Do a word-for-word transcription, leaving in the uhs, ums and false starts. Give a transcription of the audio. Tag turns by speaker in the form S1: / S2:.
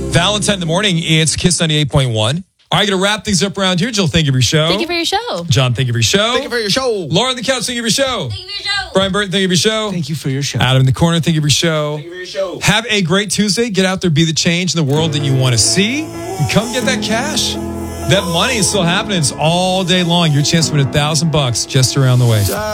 S1: Valentine in the morning. It's Kiss ninety-eight point one. All right, going to wrap things up around here. Jill, thank you for your show.
S2: Thank you for your show.
S1: John, thank you for your show.
S3: Thank you for your show.
S1: Laura on the couch, thank you for your show.
S2: Thank you for your show.
S1: Brian Burton, thank you for your show.
S3: Thank you for your show.
S1: Adam in the corner, thank you for your show.
S3: Thank you for your show.
S1: Have a great Tuesday. Get out there, be the change in the world that you want to see. And come get that cash. That money is still happening. It's all day long. Your chance to win a thousand bucks just around the way.